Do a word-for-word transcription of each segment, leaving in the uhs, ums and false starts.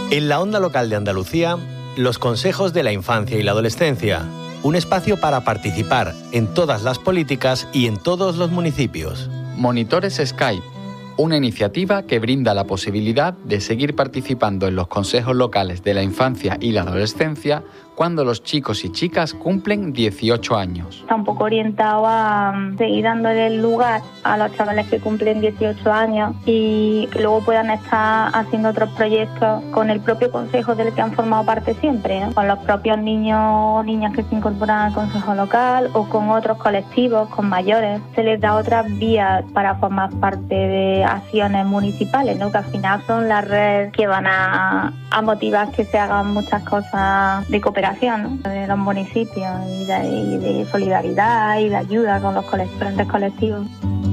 En la Onda Local de Andalucía, los consejos de la infancia y la adolescencia. Un espacio para participar en todas las políticas y en todos los municipios. Monitores Skype, una iniciativa que brinda la posibilidad de seguir participando en los consejos locales de la infancia y la adolescencia cuando los chicos y chicas cumplen dieciocho años. Está un poco orientado a seguir dándole el lugar a los chavales que cumplen dieciocho años y que luego puedan estar haciendo otros proyectos con el propio consejo del que han formado parte siempre, ¿no? Con los propios niños o niñas que se incorporan al consejo local o con otros colectivos, con mayores. Se les da otras vías para formar parte de acciones municipales, ¿no? Que al final son las redes que van a, a motivar que se hagan muchas cosas de cooperación, ¿no? De los municipios y de, y de solidaridad y de ayuda con los diferentes colectivos.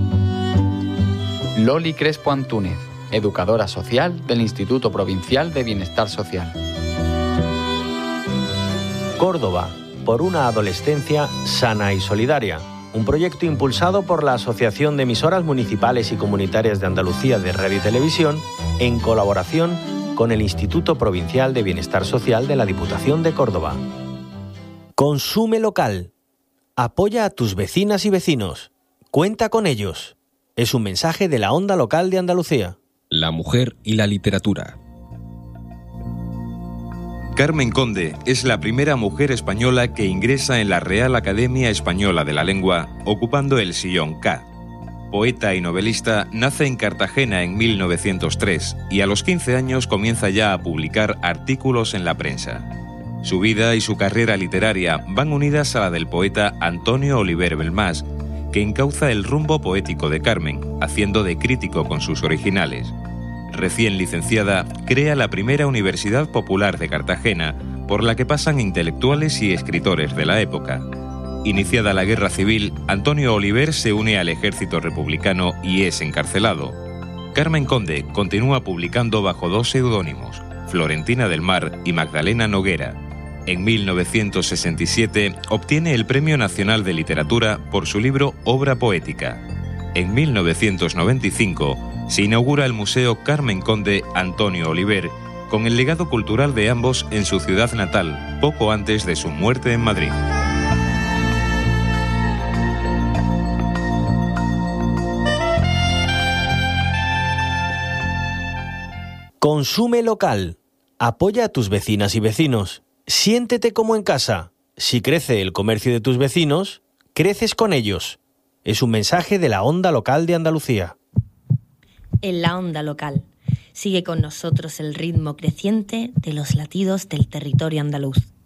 Loli Crespo Antúnez, educadora social del Instituto Provincial de Bienestar Social. Córdoba, por una adolescencia sana y solidaria. Un proyecto impulsado por la Asociación de Emisoras Municipales y Comunitarias de Andalucía de Radio y Televisión en colaboración con el Instituto Provincial de Bienestar Social de la Diputación de Córdoba. Consume local. Apoya a tus vecinas y vecinos. Cuenta con ellos. Es un mensaje de la Onda Local de Andalucía. La mujer y la literatura. Carmen Conde es la primera mujer española que ingresa en la Real Academia Española de la Lengua, ocupando el sillón K. Poeta y novelista, nace en Cartagena en mil novecientos tres y a los quince años comienza ya a publicar artículos en la prensa. Su vida y su carrera literaria van unidas a la del poeta Antonio Oliver Belmás, que encauza el rumbo poético de Carmen, haciendo de crítico con sus originales. Recién licenciada, crea la primera Universidad Popular de Cartagena, por la que pasan intelectuales y escritores de la época. Iniciada la Guerra Civil, Antonio Oliver se une al ejército republicano y es encarcelado. Carmen Conde continúa publicando bajo dos seudónimos, Florentina del Mar y Magdalena Noguera. En mil novecientos sesenta y siete obtiene el Premio Nacional de Literatura por su libro Obra Poética. En mil novecientos noventa y cinco se inaugura el Museo Carmen Conde Antonio Oliver, con el legado cultural de ambos en su ciudad natal, poco antes de su muerte en Madrid. Consume local. Apoya a tus vecinas y vecinos. Siéntete como en casa. Si crece el comercio de tus vecinos, creces con ellos. Es un mensaje de la Onda Local de Andalucía. En la Onda Local. Sigue con nosotros el ritmo creciente de los latidos del territorio andaluz.